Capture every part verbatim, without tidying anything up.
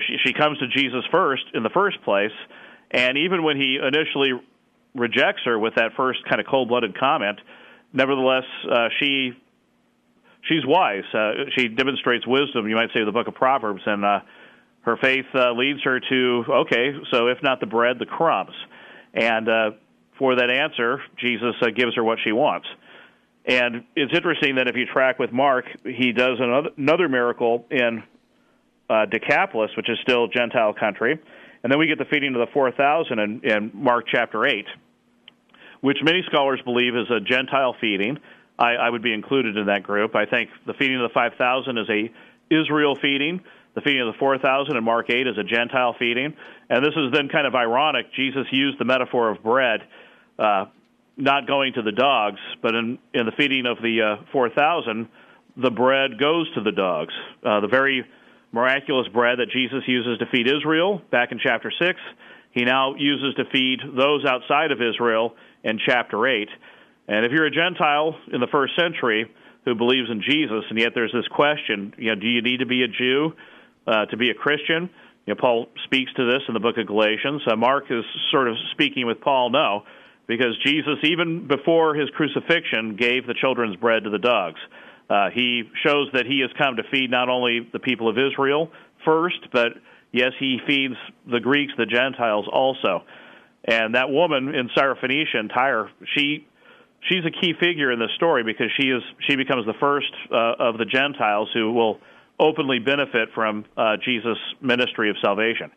she, she comes to Jesus first in the first place, and even when he initially rejects her with that first kind of cold-blooded comment, nevertheless, uh, she she's wise. Uh, she demonstrates wisdom, you might say, in the book of Proverbs, and uh, her faith uh, leads her to, okay, so if not the bread, the crumbs. And uh, for that answer, Jesus uh, gives her what she wants. And it's interesting that if you track with Mark, he does another, another miracle in uh, Decapolis, which is still Gentile country. And then we get the feeding of the four thousand in, in Mark chapter eight, which many scholars believe is a Gentile feeding. I, I would be included in that group. I think the feeding of the five thousand is a Israel feeding. The feeding of the four thousand in Mark eight is a Gentile feeding. And this is then kind of ironic. Jesus used the metaphor of bread uh, not going to the dogs, but in, in the feeding of the uh, four thousand, the bread goes to the dogs. Uh, the very miraculous bread that Jesus uses to feed Israel back in chapter six, he now uses to feed those outside of Israel in chapter eight. And if you're a Gentile in the first century who believes in Jesus, and yet there's this question, you know, do you need to be a Jew uh, to be a Christian? You know, Paul speaks to this in the book of Galatians. Uh, Mark is sort of speaking with Paul, no, because Jesus, even before his crucifixion, gave the children's bread to the dogs. Uh, he shows that he has come to feed not only the people of Israel first, but, yes, he feeds the Greeks, the Gentiles also. And that woman in Syrophoenicia in Tyre, she she's a key figure in this story because she is she becomes the first uh, of the Gentiles who will openly benefit from uh, Jesus' ministry of salvation.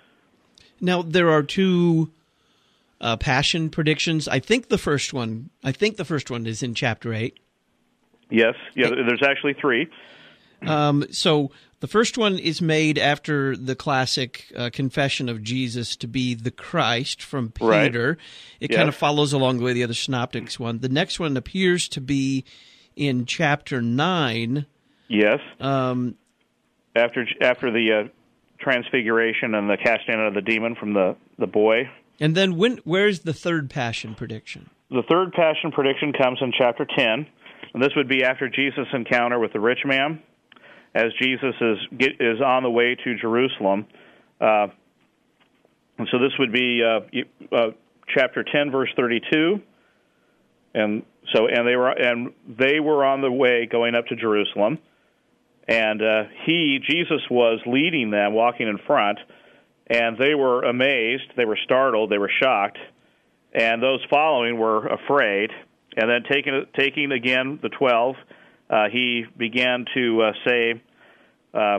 Now, there are two uh, passion predictions. I think the first one, I think the first one is in chapter eight. Yes, yeah, there's actually three. Um, so the first one is made after the classic uh, confession of Jesus to be the Christ from Peter. Right. It yes. kind of follows along the way the other synoptics one. The next one appears to be in chapter nine. Yes. Um, after after the uh, transfiguration and the casting out of the demon from the, the boy. And then when where's the third passion prediction? The third passion prediction comes in chapter ten. And this would be after Jesus' encounter with the rich man, as Jesus is get, is on the way to Jerusalem. Uh, and so this would be uh, uh, chapter ten, verse thirty-two. And so, and they were and they were on the way going up to Jerusalem, and uh, he, Jesus, was leading them, walking in front, and they were amazed, they were startled, they were shocked, and those following were afraid. And then taking taking again the twelve, uh, he began to uh, say uh,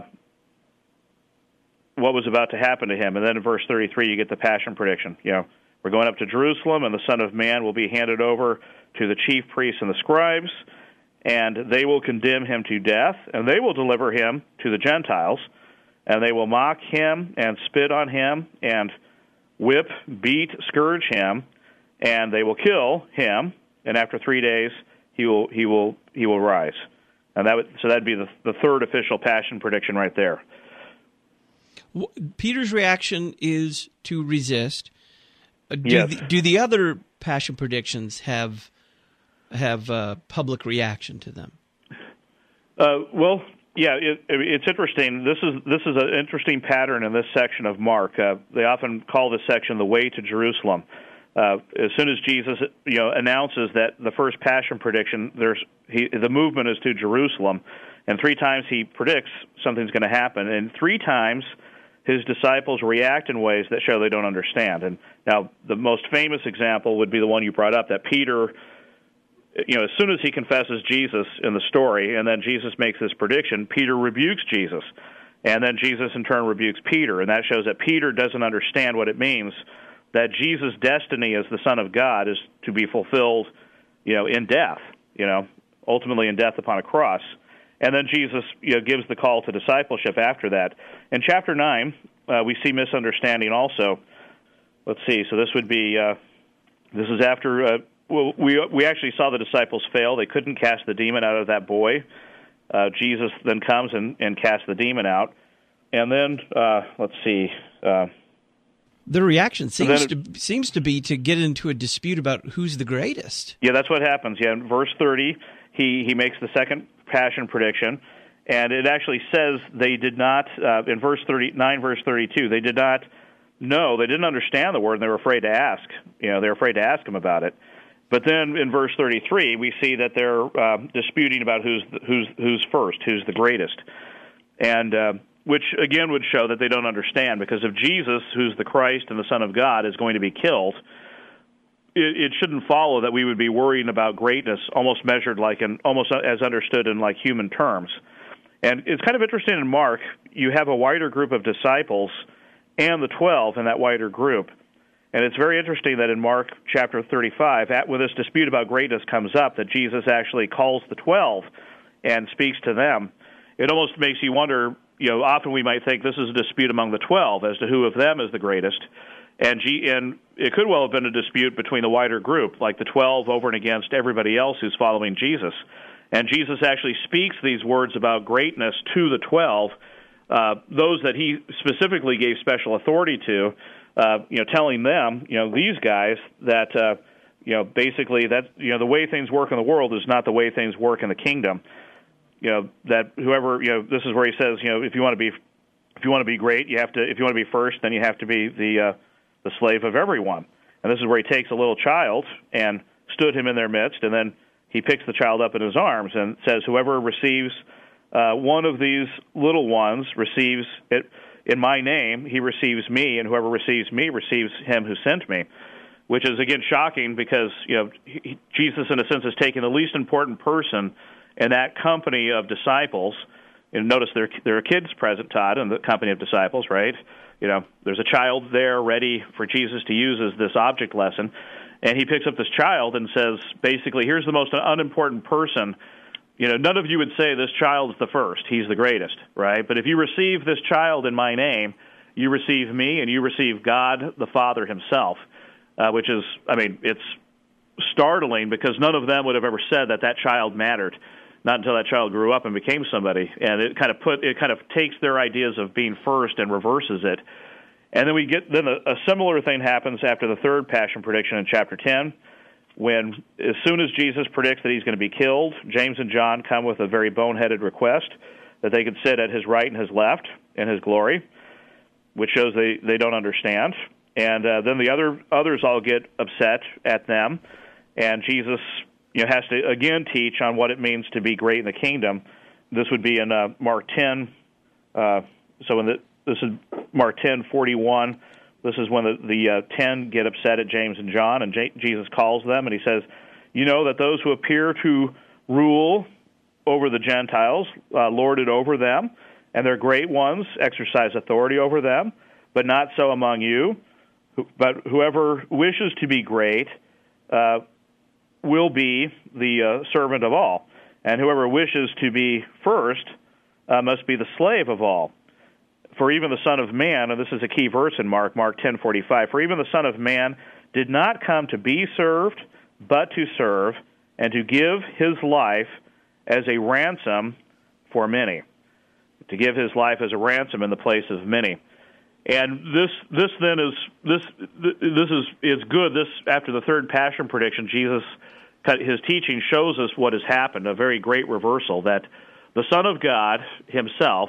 what was about to happen to him. And then in verse thirty-three, you get the passion prediction. You know, we're going up to Jerusalem, and the Son of Man will be handed over to the chief priests and the scribes, and they will condemn him to death, and they will deliver him to the Gentiles, and they will mock him and spit on him and whip, beat, scourge him, and they will kill him. And after three days, he will he will he will rise, and that would, so that'd be the the third official passion prediction right there. Peter's reaction is to resist. Do yes. the, do the other passion predictions have have uh, public reaction to them? Uh, well, yeah, it, it's interesting. This is this is an interesting pattern in this section of Mark. Uh, they often call this section the way to Jerusalem. Uh, as soon as Jesus, you know, announces that the first passion prediction, there's he, the movement is to Jerusalem, and three times he predicts something's going to happen, and three times his disciples react in ways that show they don't understand. And now, the most famous example would be the one you brought up, that Peter, you know, as soon as he confesses Jesus in the story, and then Jesus makes this prediction, Peter rebukes Jesus, and then Jesus in turn rebukes Peter, and that shows that Peter doesn't understand what it means that Jesus' destiny as the Son of God is to be fulfilled, you know, in death, you know, ultimately in death upon a cross. And then Jesus, you know, gives the call to discipleship after that. In chapter nine, uh, we see misunderstanding also. Let's see, so this would be, uh, this is after, uh, well, we we actually saw the disciples fail. They couldn't cast the demon out of that boy. Uh, Jesus then comes and, and casts the demon out. And then, uh, let's see, uh, the reaction seems it, to seems to be to get into a dispute about who's the greatest. Yeah, that's what happens. Yeah, in verse thirty, he, he makes the second passion prediction, And it actually says they did not, uh, in verse thirty-nine, verse thirty-two, they did not know, they didn't understand the word, and they were afraid to ask. You know, they were afraid to ask him about it. But then in verse thirty-three, we see that they're uh, disputing about who's who's who's first, who's the greatest, and uh, which again would show that they don't understand. Because if Jesus, who's the Christ and the Son of God, is going to be killed, it, it shouldn't follow that we would be worrying about greatness, almost measured like in almost as understood in like human terms. And it's kind of interesting in Mark, you have a wider group of disciples and the twelve in that wider group. And it's very interesting that in Mark chapter thirty-five, at, when this dispute about greatness comes up, that Jesus actually calls the twelve and speaks to them. It almost makes you wonder, you know, often we might think this is a dispute among the twelve as to who of them is the greatest. And, G, and it could well have been a dispute between the wider group, like the twelve over and against everybody else who's following Jesus. And Jesus actually speaks these words about greatness to the twelve, uh, those that he specifically gave special authority to, uh, you know, telling them, you know, these guys that, uh, you know, basically that, you know, the way things work in the world is not the way things work in the kingdom. You know, that whoever, you know, this is where he says, you know, if you want to be, if you want to be great, you have to, if you want to be first, then you have to be the, uh, the slave of everyone. And this is where he takes a little child and stood him in their midst, and then he picks the child up in his arms and says, whoever receives uh, one of these little ones receives it in my name, he receives me, and whoever receives me receives him who sent me, which is, again, shocking because, you know, he, Jesus, in a sense, is taking the least important person in that company of disciples. And notice there, there are kids present, Todd, in the company of disciples, right? You know, there's a child there ready for Jesus to use as this object lesson. And he picks up this child and says, basically, here's the most unimportant person. You know, none of you would say this child is the first. He's the greatest, right? But if you receive this child in my name, you receive me and you receive God the Father himself, uh, which is, I mean, it's startling because none of them would have ever said that that child mattered, not until that child grew up and became somebody. And it kind of put, it kind of takes their ideas of being first and reverses it. And then we get then a, a similar thing happens after the third passion prediction in chapter ten, when as soon as Jesus predicts that he's going to be killed, James and John come with a very boneheaded request that they could sit at his right and his left in his glory, which shows they, they don't understand. And uh, then the other others all get upset at them, and Jesus, you know, has to again teach on what it means to be great in the kingdom. This would be in uh, Mark ten. Uh, so in the This is Mark ten forty-one. This is when the, the uh, ten get upset at James and John, and J- Jesus calls them, and he says, you know that those who appear to rule over the Gentiles uh, lord it over them, and their great ones exercise authority over them, but not so among you. But whoever wishes to be great uh, will be the uh, servant of all, and whoever wishes to be first uh, must be the slave of all. For even the Son of Man, and this is a key verse in Mark, Mark ten forty-five, for even the Son of Man did not come to be served, but to serve, and to give his life as a ransom for many. To give his life as a ransom in the place of many. And this this then is this this is is good. This after the third passion prediction, Jesus, his teaching shows us what has happened, a very great reversal, that the Son of God himself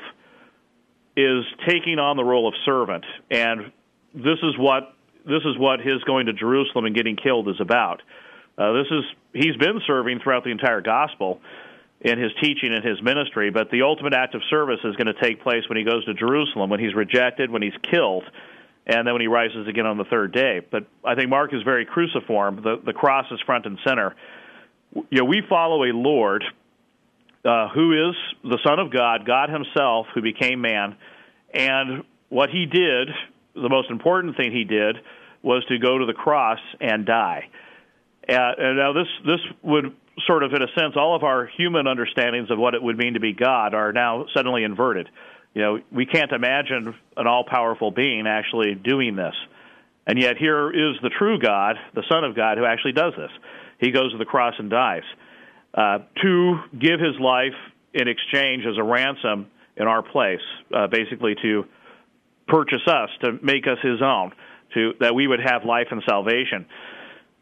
is taking on the role of servant, and this is what this is what his going to Jerusalem and getting killed is about. Uh, this is he's been serving throughout the entire gospel in his teaching and his ministry, but the ultimate act of service is going to take place when he goes to Jerusalem, when he's rejected, when he's killed, and then when he rises again on the third day. But I think Mark is very cruciform. The the cross is front and center. You know, we follow a Lord Uh, who is the Son of God, God himself, who became man. And what he did, the most important thing he did, was to go to the cross and die. Uh, and now this, this would sort of, in a sense, all of our human understandings of what it would mean to be God are now suddenly inverted. You know, we can't imagine an all-powerful being actually doing this. And yet here is the true God, the Son of God, who actually does this. He goes to the cross and dies. Uh, to give his life in exchange as a ransom in our place, uh, basically to purchase us, to make us his own, to that we would have life and salvation.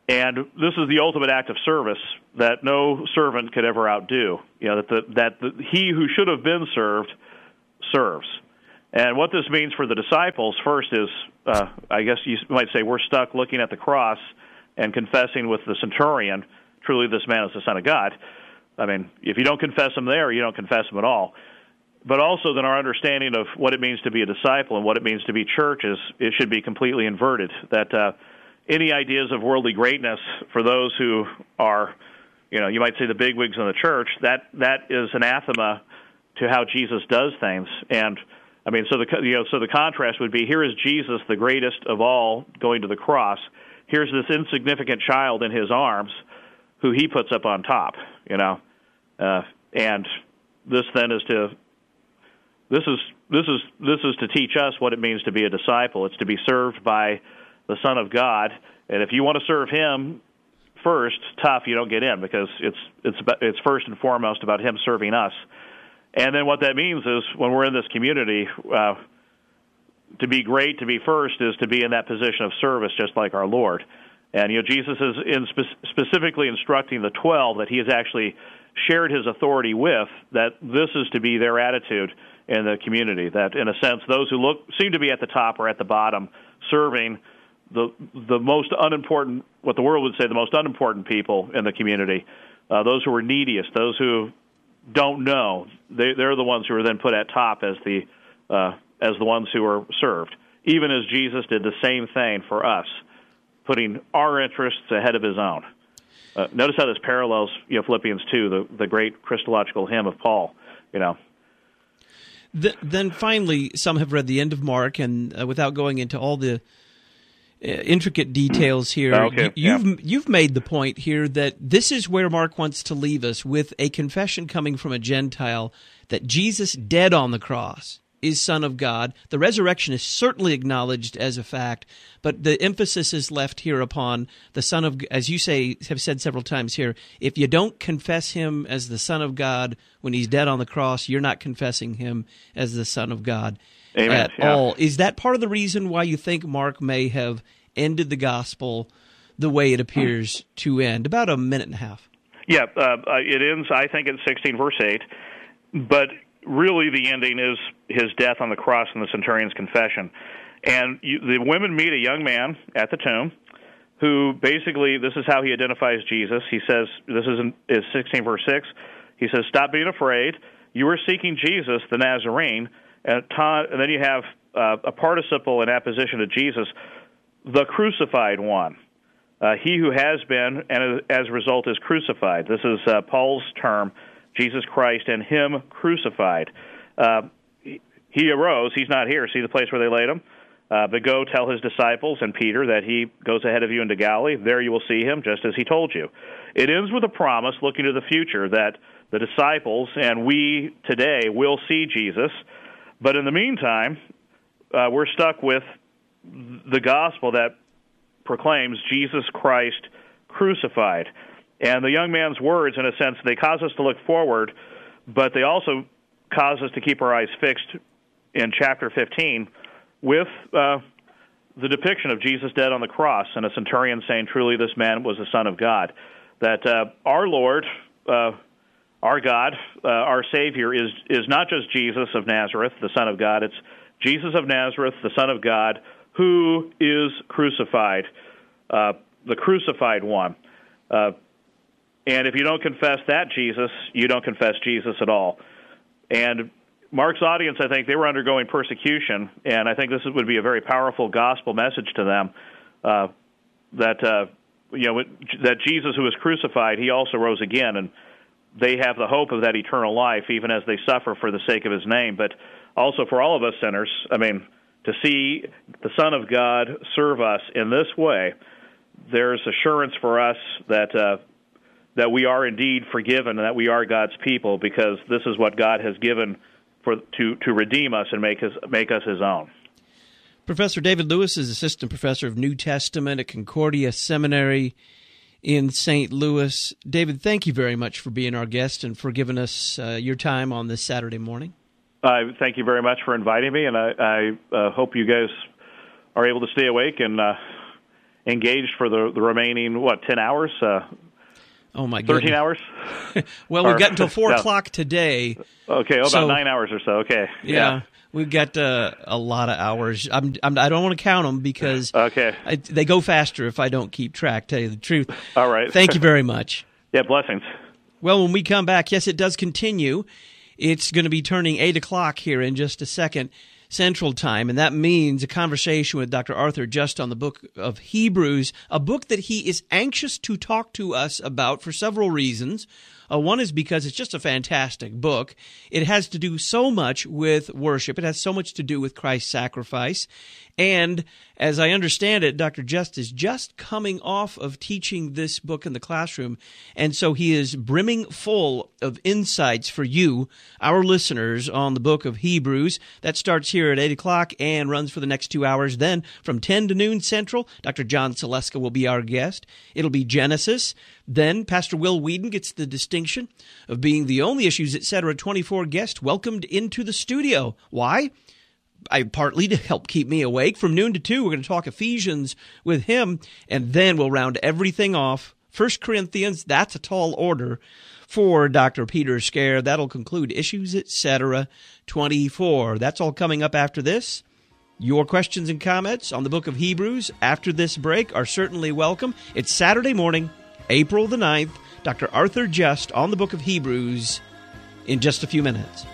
And this is the ultimate act of service that no servant could ever outdo. You know, that the, that the, he who should have been served serves. And what this means for the disciples, first is, uh, I guess you might say, we're stuck looking at the cross and confessing with the centurion, truly this man is the Son of God. I mean, if you don't confess him there, you don't confess him at all. But also then our understanding of what it means to be a disciple and what it means to be church is it should be completely inverted. That uh, any ideas of worldly greatness for those who are, you know, you might say the bigwigs in the church, that that is anathema to how Jesus does things. And I mean, so the you know, so the contrast would be: here is Jesus, the greatest of all, going to the cross. Here's this insignificant child in his arms, who he puts up on top. You know, uh, and this then is to this is this is this is to teach us what it means to be a disciple. It's to be served by the Son of God, and if you want to serve him first, tough, you don't get in, because it's it's it's first and foremost about him serving us. And then what that means is when we're in this community, uh, to be great, to be first, is to be in that position of service, just like our Lord. And you know, Jesus is in spe- specifically instructing the twelve that he has actually shared his authority with, that this is to be their attitude in the community. That, in a sense, those who look seem to be at the top are at the bottom, serving the the most unimportant, what the world would say, the most unimportant people in the community, uh, those who are neediest, those who don't know. They, they're the ones who are then put at top as the uh, as the ones who are served. Even as Jesus did the same thing for us, putting our interests ahead of his own. Uh, notice how this parallels, you know, Philippians two, the the great Christological hymn of Paul. You know. The, then finally, some have read the end of Mark, and uh, without going into all the uh, intricate details here, okay, you, you've yeah. you've made the point here that this is where Mark wants to leave us, with a confession coming from a Gentile that Jesus, dead on the cross, is Son of God. The resurrection is certainly acknowledged as a fact, but the emphasis is left here upon the Son of, as you say, have said several times here, if you don't confess him as the Son of God when he's dead on the cross, you're not confessing him as the Son of God Amen. at yeah. all. Is that part of the reason why you think Mark may have ended the gospel the way it appears to end? About a minute and a half. Yeah, uh, it ends, I think, at sixteen, verse eight, but really the ending is his death on the cross and the centurion's confession. And you, the women meet a young man at the tomb who basically, this is how he identifies Jesus. He says, this is, in, is sixteen, verse six, he says, "Stop being afraid. You are seeking Jesus, the Nazarene." And, ta- and then you have uh, a participle in apposition to Jesus, the crucified one. Uh, he who has been, and as a result is crucified. This is uh, Paul's term, Jesus Christ and him crucified. Uh, he, he arose. He's not here. See the place where they laid him? Uh, but go tell his disciples and Peter that he goes ahead of you into Galilee. There you will see him, just as he told you. It ends with a promise looking to the future that the disciples and we today will see Jesus. But in the meantime, uh, we're stuck with the gospel that proclaims Jesus Christ crucified. And the young man's words, in a sense, they cause us to look forward, but they also cause us to keep our eyes fixed in chapter fifteen with uh, the depiction of Jesus dead on the cross and a centurion saying, truly this man was the Son of God. That uh, our Lord, uh, our God, uh, our Savior is, is not just Jesus of Nazareth, the Son of God. It's Jesus of Nazareth, the Son of God, who is crucified, uh, the crucified one. Uh, and if you don't confess that Jesus, you don't confess Jesus at all. And Mark's audience, I think, they were undergoing persecution, and I think this would be a very powerful gospel message to them, uh, that uh, you know that Jesus, who was crucified, he also rose again, and they have the hope of that eternal life, even as they suffer for the sake of his name. But also for all of us sinners, I mean, to see the Son of God serve us in this way, there's assurance for us that uh, that we are indeed forgiven and that we are God's people, because this is what God has given for to, to redeem us and make his, make us his own. Professor David Lewis is Assistant Professor of New Testament at Concordia Seminary in Saint Louis. David, thank you very much for being our guest and for giving us uh, your time on this Saturday morning. Uh, thank you very much for inviting me, and I, I uh, hope you guys are able to stay awake and uh, engaged for the, the remaining, what, ten hours? Uh, oh, my goodness. thirteen hours? Well, we've or, got until four no. o'clock today. Okay, oh, so, about nine hours or so. Okay. Yeah. yeah. We've got uh, a lot of hours. I'm, I'm, I don't want to count them because okay. I, they go faster if I don't keep track, tell you the truth. All right. Thank you very much. Yeah, blessings. Well, when we come back, yes, it does continue. It's going to be turning eight o'clock here in just a second, Central Time, and that means a conversation with Doctor Arthur Just on the book of Hebrews, a book that he is anxious to talk to us about for several reasons. Uh, one is because it's just a fantastic book. It has to do so much with worship. It has so much to do with Christ's sacrifice. And as I understand it, Doctor Just is just coming off of teaching this book in the classroom, and so he is brimming full of insights for you, our listeners, on the book of Hebrews. That starts here at eight o'clock and runs for the next two hours. Then from ten to noon Central, Doctor John Saleska will be our guest. It'll be Genesis. Then Pastor Will Whedon gets the distinction of being the only Issues Etc. twenty-four guest welcomed into the studio. Why? I partly to help keep me awake. From noon to two, we're going to talk Ephesians with him, and then we'll round everything off. First Corinthians, that's a tall order for Doctor Peter Scare. That'll conclude Issues Etc. twenty-four. That's all coming up after this. Your questions and comments on the book of Hebrews after this break are certainly welcome. It's Saturday morning, April the ninth. Doctor Arthur Just on the book of Hebrews in just a few minutes.